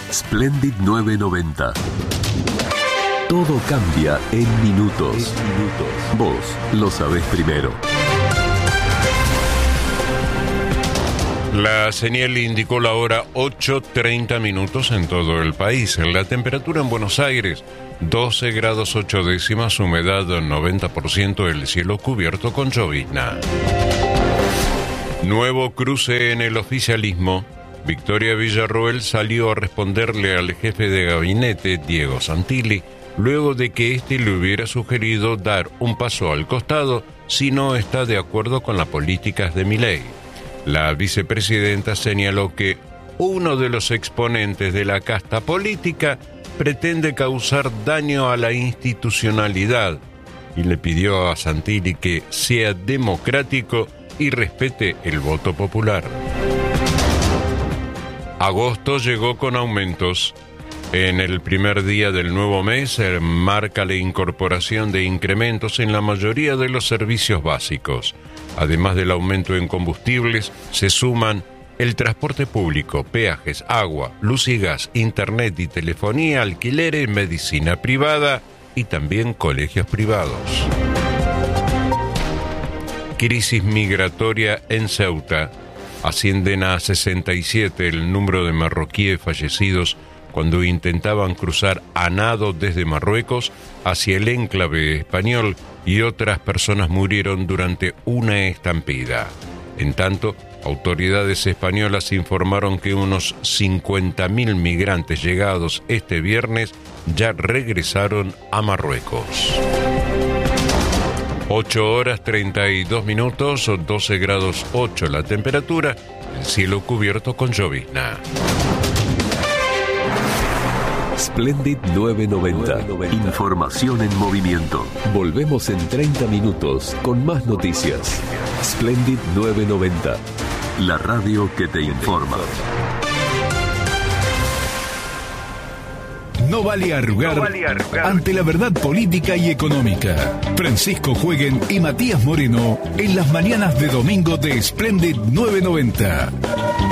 Splendid 990. Todo cambia en minutos. Vos lo sabés primero. La señal indicó la hora 8:30 minutos en todo el país. La temperatura en Buenos Aires, 12 grados 8 décimas, humedad 90%, el cielo cubierto con llovizna. Nuevo cruce en el oficialismo. Victoria Villarroel salió a responderle al jefe de gabinete, Diego Santilli, luego de que éste le hubiera sugerido dar un paso al costado si no está de acuerdo con las políticas de Milei. La vicepresidenta señaló que uno de los exponentes de la casta política pretende causar daño a la institucionalidad y le pidió a Santilli que sea democrático y respete el voto popular. Agosto llegó con aumentos. En el primer día del nuevo mes marca la incorporación de incrementos en la mayoría de los servicios básicos. Además del aumento en combustibles, se suman el transporte público, peajes, agua, luz y gas, internet y telefonía, alquileres, medicina privada y también colegios privados. Crisis migratoria en Ceuta. Ascienden a 67 el número de marroquíes fallecidos cuando intentaban cruzar a nado desde Marruecos hacia el enclave español, y otras personas murieron durante una estampida. En tanto, autoridades españolas informaron que unos 50.000 migrantes llegados este viernes ya regresaron a Marruecos. 8 horas 32 minutos, 12 grados 8 la temperatura, el cielo cubierto con llovizna. Splendid 990. Información en movimiento. Volvemos en 30 minutos con más noticias. Splendid 990. La radio que te informa. No vale arrugar ante la verdad política y económica. Francisco Jueguen y Matías Moreno en las mañanas de domingo de Splendid 990.